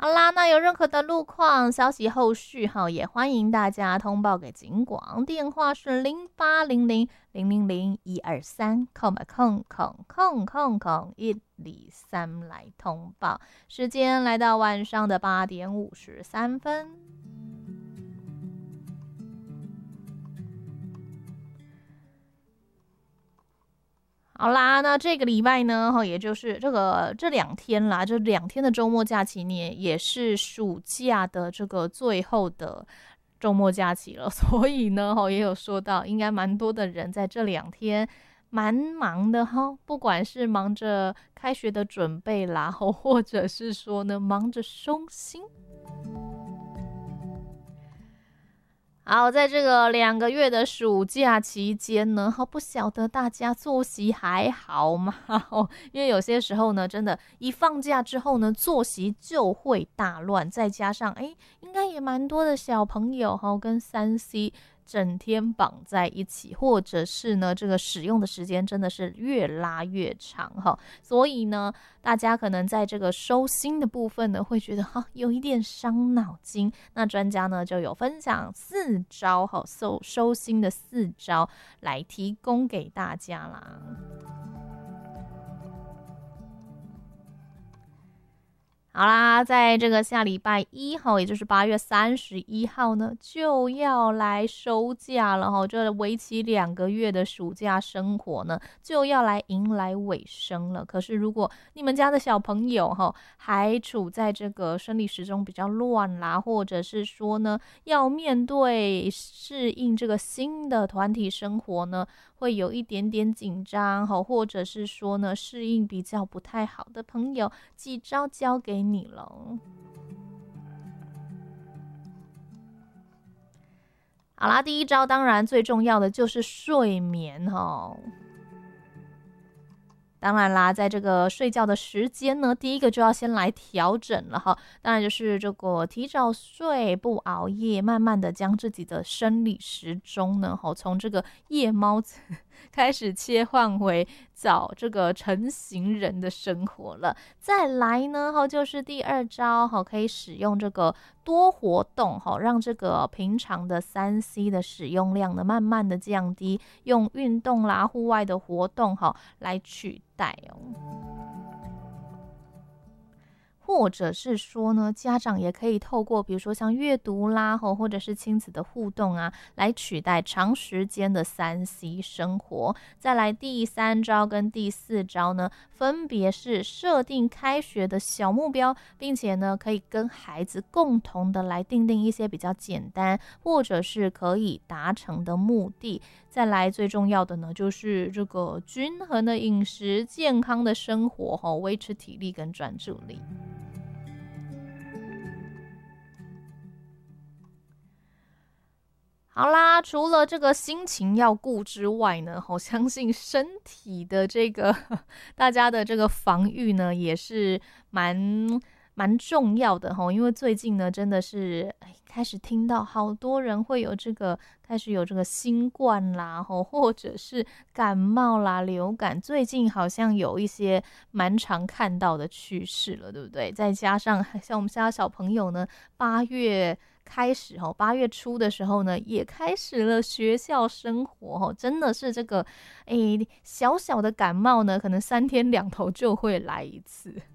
好啦，那有任何的路况消息后续也欢迎大家通报给警广，电话是0800000123，空123来通报。时间来到晚上的8点53分。好啦，那这个礼拜呢，也就是这2天啦，这2天的周末假期呢，也是暑假的这个最后的周末假期了，所以呢，也有说到，应该蛮多的人在这2天蛮忙的哈，不管是忙着开学的准备啦，或者是说呢，忙着收心。好，在这个2个月的暑假期间呢，不晓得大家作息还好吗？因为有些时候呢，真的，一放假之后呢，作息就会大乱，再加上应该也蛮多的小朋友跟3C整天绑在一起，或者是呢，这个使用的时间真的是越拉越长所以呢，大家可能在这个收心的部分呢，会觉得有一点伤脑筋。那专家呢就有分享4招收心的4招来提供给大家啦。好啦，在这个下礼拜1号，也就是8月31号呢，就要来收假了这为期2个月的暑假生活呢，就要来迎来尾声了。可是如果你们家的小朋友还处在这个生理时钟比较乱啦，或者是说呢，要面对适应这个新的团体生活呢，会有一点点紧张或者是说呢，适应比较不太好的朋友，几招教给你了。好啦，第1招当然最重要的就是睡眠当然啦，在这个睡觉的时间呢，第一个就要先来调整了当然就是这个提早睡，不熬夜，慢慢的将自己的生理时钟呢，从这个夜猫子开始切换回早这个成型人的生活了。再来呢，就是第2招可以使用这个多活动让这个平常的3C 的使用量呢，慢慢的降低，用运动啦、户外的活动来取代或者是说呢，家长也可以透过比如说像阅读啦或者是亲子的互动啊，来取代长时间的3C 生活。再来第3招跟第4招呢，分别是设定开学的小目标，并且呢，可以跟孩子共同的来订定一些比较简单或者是可以达成的目的。再来最重要的呢，就是这个均衡的饮食、健康的生活维持体力跟专注力。好啦，除了这个心情要顾之外呢，我相信身体的这个大家的这个防御呢，也是蛮重要的因为最近呢，真的是开始听到好多人会有开始有这个新冠啦或者是感冒啦、流感，最近好像有一些蛮常看到的趋势了，对不对？再加上像我们家小朋友呢，8月开始8月初的时候呢，也开始了学校生活真的是这个小小的感冒呢，可能3天2头就会来一次。